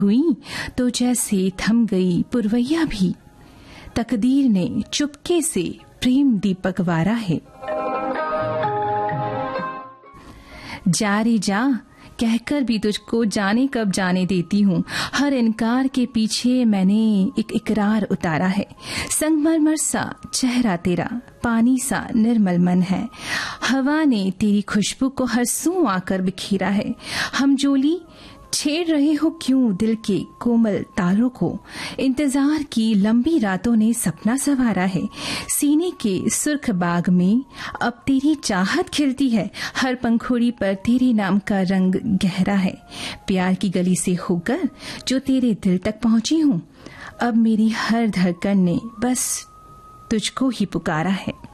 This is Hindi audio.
हुई तो जैसे थम गई पुरवैया भी, तकदीर ने चुपके से प्रेम दीपक वारा है। जा रे जा कहकर भी तुझको जाने कब जाने देती हूँ। हर इनकार के पीछे मैंने एक इकरार उतारा है। संगमरमर सा चेहरा तेरा, पानी सा निर्मल मन है। हवा ने तेरी खुशबू को हर सूं आकर बिखेरा है। हम जोली छेड़ रहे हो क्यों दिल के कोमल तारों को, इंतजार की लंबी रातों ने सपना संवारा है। सीने के सुर्ख बाग में अब तेरी चाहत खिलती है। हर पंखुड़ी पर तेरे नाम का रंग गहरा है। प्यार की गली से होकर जो तेरे दिल तक पहुंची हूँ, अब मेरी हर धड़कन ने बस तुझको ही पुकारा है।